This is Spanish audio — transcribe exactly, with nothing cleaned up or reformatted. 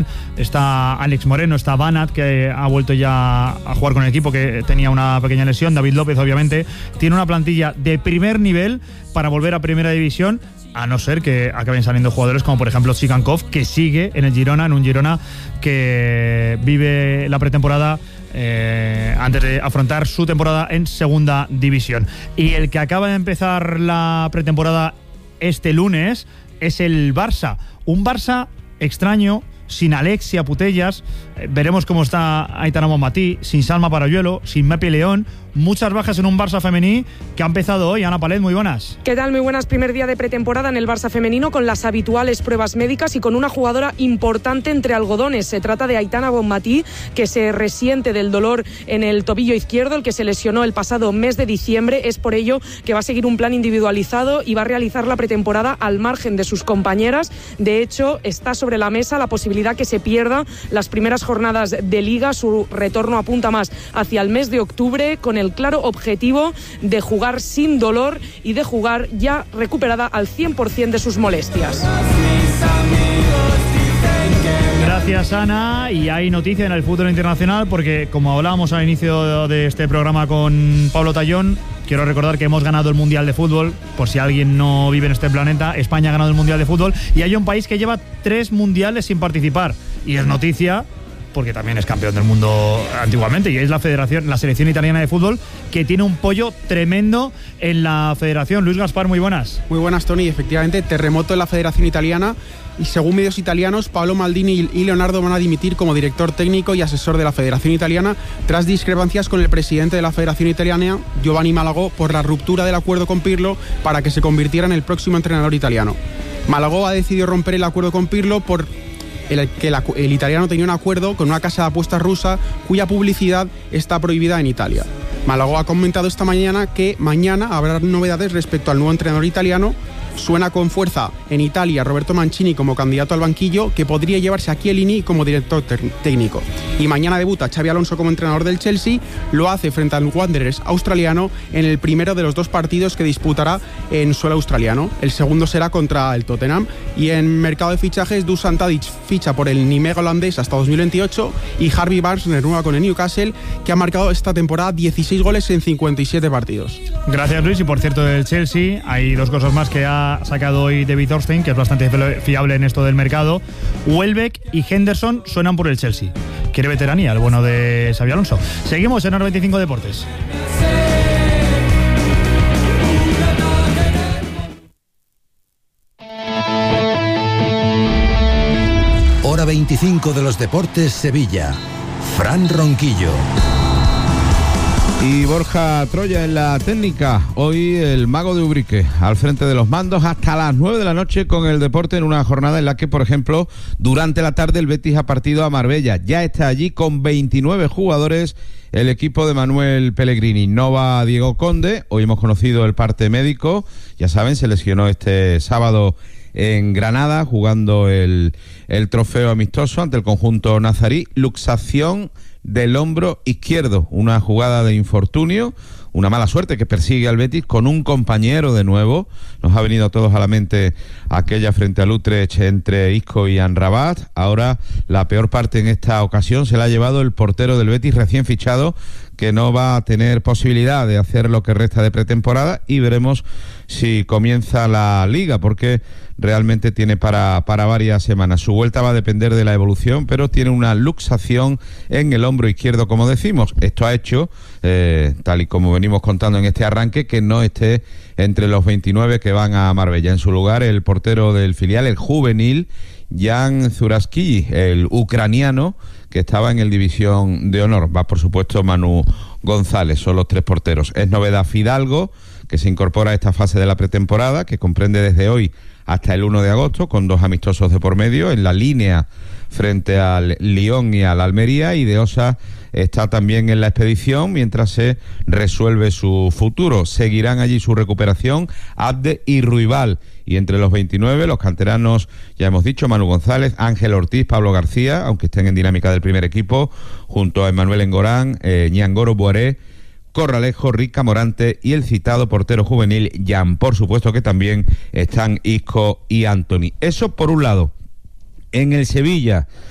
Está Alex Moreno, está Banat, que ha vuelto ya a jugar con el equipo, que tenía una pequeña lesión. David López, obviamente. Tiene una plantilla de primer nivel para volver a primera división, a no ser que acaben saliendo jugadores como por ejemplo Sikankov, que sigue en el Girona, en un Girona que vive la pretemporada eh, antes de afrontar su temporada en segunda división. Y el que acaba de empezar la pretemporada este lunes es el Barça. Un Barça extraño, sin Alexia Putellas. Eh, veremos cómo está Aitana Bonmatí, sin Salma Parayuelo, sin Mepi León. Muchas bajas en un Barça femení que ha empezado hoy. Ana Palet, muy buenas. ¿Qué tal? Muy buenas. Primer día de pretemporada en el Barça femenino, con las habituales pruebas médicas y con una jugadora importante entre algodones. Se trata de Aitana Bonmatí, que se resiente del dolor en el tobillo izquierdo, el que se lesionó el pasado mes de diciembre. Es por ello que va a seguir un plan individualizado y va a realizar la pretemporada al margen de sus compañeras. De hecho, está sobre la mesa la posibilidad que se pierda las primeras jornadas de Liga. Su retorno apunta más hacia el mes de octubre, con el claro objetivo de jugar sin dolor y de jugar ya recuperada al cien por ciento de sus molestias. Gracias, Ana. Y hay noticia en el fútbol internacional, porque como hablábamos al inicio de este programa con Pablo Tallón, quiero recordar que hemos ganado el Mundial de Fútbol. Por si alguien no vive en este planeta, España ha ganado el Mundial de Fútbol, y hay un país que lleva tres mundiales sin participar, y es noticia porque también es campeón del mundo antiguamente, y es la federación, la selección italiana de fútbol, que tiene un pollo tremendo en la federación. Luis Gaspar, muy buenas. Muy buenas, Tony. Efectivamente, terremoto en la federación italiana, y según medios italianos, Paolo Maldini y Leonardo van a dimitir como director técnico y asesor de la federación italiana tras discrepancias con el presidente de la federación italiana, Giovanni Malagò, por la ruptura del acuerdo con Pirlo para que se convirtiera en el próximo entrenador italiano. Malagò ha decidido romper el acuerdo con Pirlo por el que el, el italiano tenía un acuerdo con una casa de apuestas rusa cuya publicidad está prohibida en Italia. Malagò ha comentado esta mañana que mañana habrá novedades respecto al nuevo entrenador italiano. Suena con fuerza en Italia Roberto Mancini como candidato al banquillo, que podría llevarse a Chiellini como director técnico. Y mañana debuta Xabi Alonso como entrenador del Chelsea. Lo hace frente al Wanderers australiano en el primero de los dos partidos que disputará en suelo australiano. El segundo será contra el Tottenham. Y en mercado de fichajes, Dusan Tadic ficha por el Nîmes holandés hasta dos mil veintiocho, y Harvey Barnes renueva con el Newcastle, que ha marcado esta temporada dieciséis goles en cincuenta y siete partidos. Gracias, Luis. Y por cierto, del Chelsea hay dos cosas más que ha sacado hoy David Ornstein, que es bastante fiable en esto del mercado. Welbeck y Henderson suenan por el Chelsea. Quiere veteranía el bueno de Xabi Alonso. Seguimos en noventa y cinco Deportes. Hora veinticinco de los Deportes, Sevilla. Fran Ronquillo. Y Borja Troya en la técnica. Hoy el mago de Ubrique al frente de los mandos hasta las nueve de la noche con el deporte, en una jornada en la que, por ejemplo, durante la tarde el Betis ha partido a Marbella. Ya está allí con veintinueve jugadores el equipo de Manuel Pellegrini. No va Diego Conde. Hoy hemos conocido el parte médico. Ya saben, se lesionó este sábado en Granada jugando el, el trofeo amistoso ante el conjunto nazarí. Luxación del hombro izquierdo, una jugada de infortunio, una mala suerte que persigue al Betis con un compañero de nuevo. Nos ha venido a todos a la mente aquella frente al Utrecht entre Isco y Amrabat. Ahora la peor parte en esta ocasión se la ha llevado el portero del Betis recién fichado, que no va a tener posibilidad de hacer lo que resta de pretemporada, y veremos si comienza la Liga, porque realmente tiene para, para varias semanas. Su vuelta va a depender de la evolución, pero tiene una luxación en el hombro izquierdo, como decimos. Esto ha hecho, eh, tal y como venimos contando en este arranque, que no esté entre los veintinueve que van a Marbella. En su lugar, el portero del filial, el juvenil, Jan Zuraski, el ucraniano, que estaba en el División de Honor. Va, por supuesto, Manu González. Son los tres porteros. Es novedad Fidalgo, que se incorpora a esta fase de la pretemporada, que comprende desde hoy hasta el uno de agosto, con dos amistosos de por medio, en la línea frente al Lyon y al Almería. Y De Osa está también en la expedición mientras se resuelve su futuro. Seguirán allí su recuperación Abde y Ruibal. Y entre los veintinueve, los canteranos, ya hemos dicho, Manu González, Ángel Ortiz, Pablo García, aunque estén en dinámica del primer equipo, junto a Emmanuel Engorán, eh, Ñangoro Boaré, Corralejo, Rica Morante y el citado portero juvenil Jan. Por supuesto que también están Isco y Anthony. Eso por un lado. En el Sevilla,